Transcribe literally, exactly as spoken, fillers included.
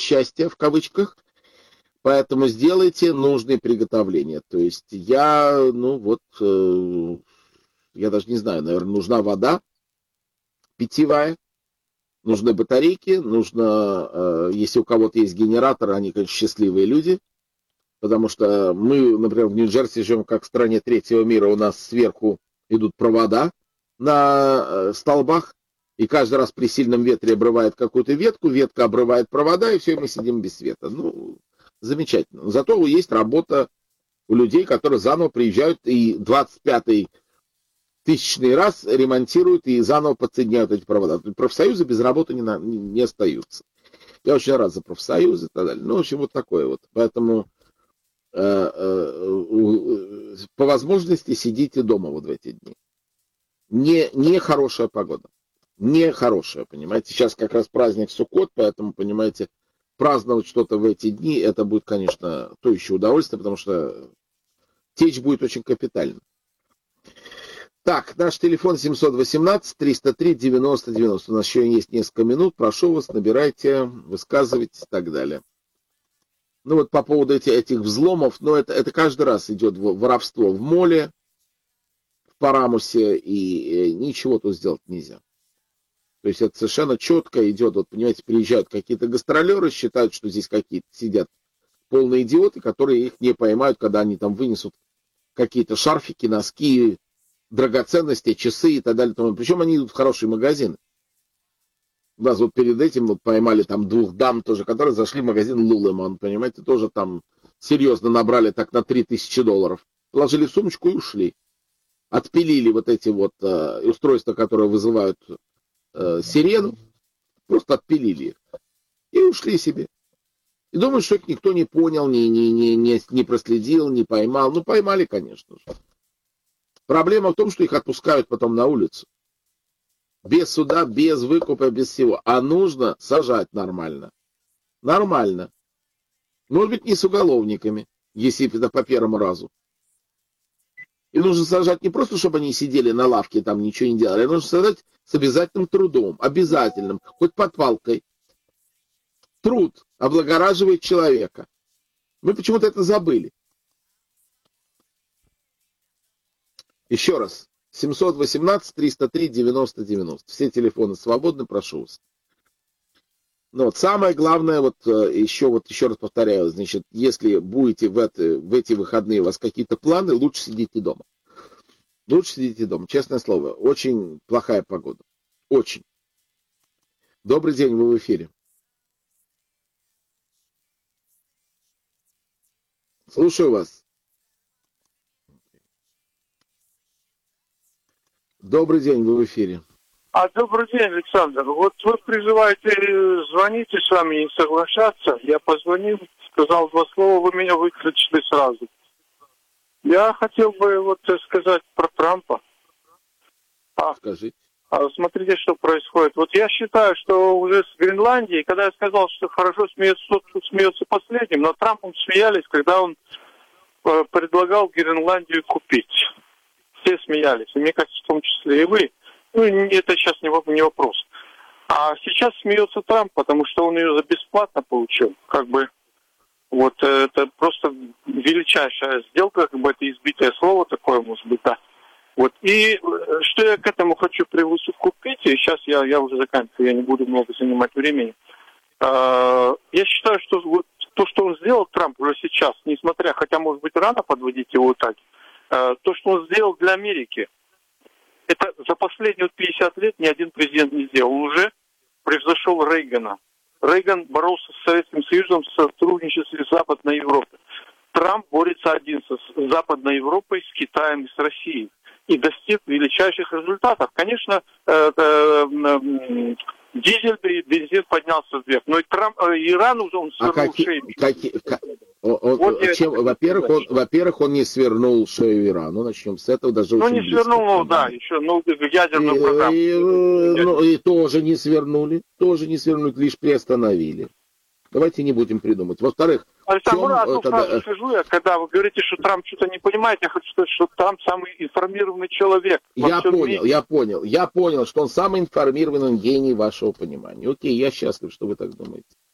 счастья, в кавычках, поэтому сделайте нужные приготовления. То есть я, ну вот, э, я даже не знаю, наверное, нужна вода питьевая, нужны батарейки, нужно, э, если у кого-то есть генератор, они, конечно, счастливые люди, потому что мы, например, в Нью-Джерси живем как в стране третьего мира, у нас сверху идут провода на э, столбах, и каждый раз при сильном ветре обрывает какую-то ветку, ветка обрывает провода, и все, и мы сидим без света. Ну, замечательно. Зато есть работа у людей, которые заново приезжают и двадцать пятый тысячный раз ремонтируют и заново подсоединяют эти провода. Профсоюзы без работы не, на, не, не остаются. Я очень рад за профсоюзы и так далее. Ну, в общем, вот такое вот. Поэтому э, э, по возможности сидите дома вот в эти дни. Не, не хорошая погода. Не хорошая, понимаете. Сейчас как раз праздник Суккот, поэтому, понимаете, праздновать что-то в эти дни, это будет, конечно, то еще удовольствие, потому что течь будет очень капитально. Так, наш телефон семь один восемь триста три девяносто девяносто. У нас еще есть несколько минут. Прошу вас, набирайте, высказывайтесь и так далее. Ну вот по поводу этих, этих взломов, ну это, это каждый раз идет воровство в моле, в Парамусе, и, и ничего тут сделать нельзя. То есть это совершенно четко идет, вот понимаете, приезжают какие-то гастролеры, считают, что здесь какие-то сидят полные идиоты, которые их не поймают, когда они там вынесут какие-то шарфики, носки, драгоценности, часы и так далее. Причем они идут в хорошие магазины. У нас вот перед этим вот поймали там двух дам тоже, которые зашли в магазин Lululemon, понимаете, тоже там серьезно набрали так на три тысячи долларов. Положили в сумочку и ушли. Отпилили вот эти вот э, устройства, которые вызывают э, сирену, просто отпилили их. И ушли себе. И думаю, что их никто не понял, не, не, не, не, не проследил, не поймал. Ну, поймали, конечно же. Проблема в том, что их отпускают потом на улицу. Без суда, без выкупа, без всего. А нужно сажать нормально. Нормально. Может быть, не с уголовниками, если это по первому разу. И нужно сажать не просто, чтобы они сидели на лавке, там ничего не делали, а нужно сажать с обязательным трудом, обязательным, хоть под палкой. Труд облагораживает человека. Мы почему-то это забыли. Еще раз. семь один восемь триста три девяносто девяносто. Все телефоны свободны, прошу вас. Но вот самое главное, вот еще, вот еще раз повторяю, значит, если будете в, это, в эти выходные, у вас какие-то планы, лучше сидите дома. Лучше сидите дома, честное слово. Очень плохая погода. Очень. Добрый день, вы в эфире. Слушаю вас. Добрый день, вы в эфире. А, добрый день, Александр. Вот вы призываете звонить и с вами не соглашаться. Я позвонил, сказал два слова, вы меня выключили сразу. Я хотел бы вот сказать про Трампа. А, Скажите. А, смотрите, что происходит. Вот я считаю, что уже с Гренландией, когда я сказал, что хорошо смеется тот, кто смеется последним, но Трампом смеялись, когда он э, предлагал Гренландию купить. Все смеялись, и мне кажется, в том числе и вы. Ну, это сейчас не, не вопрос. А сейчас смеется Трамп, потому что он ее за бесплатно получил. Как бы, вот, это просто величайшая сделка, как бы это избитое слово такое, может быть, да. Вот, и что я к этому хочу присовокупить, и сейчас я, я уже заканчиваю, я не буду много занимать времени. Я считаю, что вот то, что он сделал, Трамп, уже сейчас, несмотря, хотя, может быть, рано подводить его так, то, что он сделал для Америки, это за последние пятьдесят лет ни один президент не сделал. Он уже превзошел Рейгана. Рейган боролся с Советским Союзом в сотрудничестве с Западной Европой. Трамп борется один с Западной Европой, с Китаем и с Россией. И достиг величайших результатов. Конечно, э, э, дизель и бензин поднялся вверх. Но и Трамп, э, Иран уже он свернул а какие, шею. Какие, он, вот чем, во-первых, он, во-первых, он не свернул шею Ирану. Начнем с этого. Даже ну, не свернул, ну, да, еще ну, ядерную и, программу. И, ну, и тоже не свернули. Тоже не свернули, лишь приостановили. Давайте не будем придумать. Во-вторых, Александр, одну когда... фразу скажу я, когда вы говорите, что Трамп что-то не понимает, я хочу сказать, что Трамп самый информированный человек. Я понял, мире. я понял, я понял, что он самый информированный гений вашего понимания. Окей, я счастлив, что вы так думаете.